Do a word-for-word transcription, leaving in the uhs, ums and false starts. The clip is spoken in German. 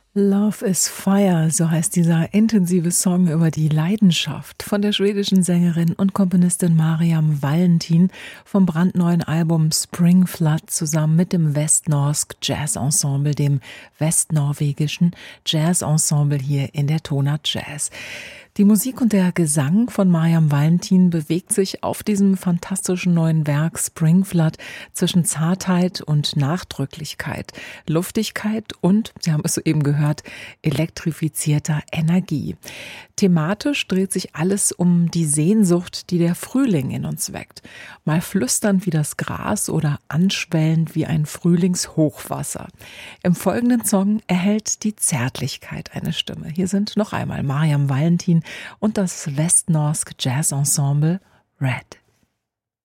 Love is Fire, so heißt dieser intensive Song über die Leidenschaft von der schwedischen Sängerin und Komponistin Mariam Valentin vom brandneuen Album Spring Flood zusammen mit dem Vestnorsk Jazz Ensemble, dem westnorwegischen Jazz Ensemble hier in der Tonart Jazz. Die Musik und der Gesang von Mariam Valentin bewegt sich auf diesem fantastischen neuen Werk Spring Flood zwischen Zartheit und Nachdrücklichkeit, Luftigkeit und, Sie haben es soeben gehört, elektrifizierter Energie. Thematisch dreht sich alles um die Sehnsucht, die der Frühling in uns weckt. Mal flüsternd wie das Gras oder anschwellend wie ein Frühlingshochwasser. Im folgenden Song erhält die Zärtlichkeit eine Stimme. Hier sind noch einmal Mariam Valentin und das Vestnorsk Jazz Ensemble Red.